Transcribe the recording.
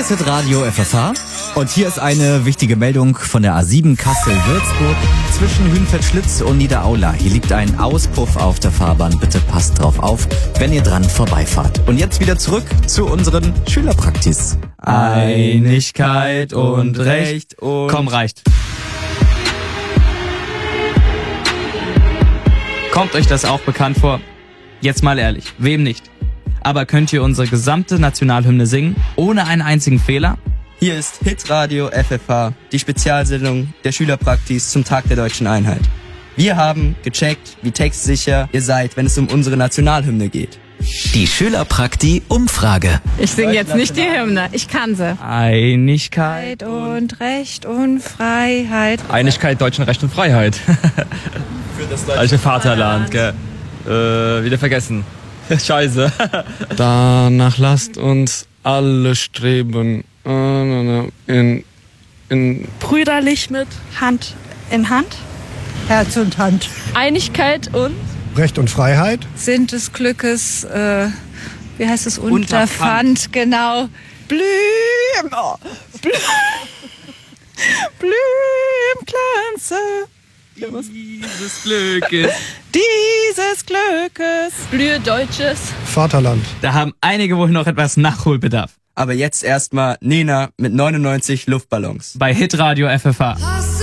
ist Hitradio FFH und hier ist eine wichtige Meldung von der A7 Kassel-Würzburg zwischen Hünfeld-Schlitz und Niederaula. Hier liegt ein Auspuff auf der Fahrbahn. Bitte passt drauf auf, wenn ihr dran vorbeifahrt. Und jetzt wieder zurück zu unseren Schülerpraktis. Einigkeit und Recht und... Komm, reicht. Kommt euch das auch bekannt vor? Jetzt mal ehrlich, wem nicht? Aber könnt ihr unsere gesamte Nationalhymne singen, ohne einen einzigen Fehler? Hier ist Hitradio FFH, die Spezialsendung der Schülerpraktis zum Tag der Deutschen Einheit. Wir haben gecheckt, wie textsicher ihr seid, wenn es um unsere Nationalhymne geht. Die Schülerprakti-Umfrage. Ich singe jetzt nicht die Hymne, ich kann sie. Einigkeit Und Recht und Freiheit. Einigkeit, Deutschen Recht und Freiheit. Für das Deutsche Vaterland, gell. Wieder vergessen. Scheiße. Danach lasst uns alle streben. In Brüderlich mit Hand in Hand. Herz und Hand. Einigkeit und Recht und Freiheit. sind des Glückes, wie heißt es, Unterpfand, genau. Blüm, oh, Blümglanze. dieses Glückes. Dieses Glückes. Blühe Deutsches. Vaterland. Da haben einige wohl noch etwas Nachholbedarf. Aber jetzt erstmal Nena mit 99 Luftballons. Bei Hitradio FFH.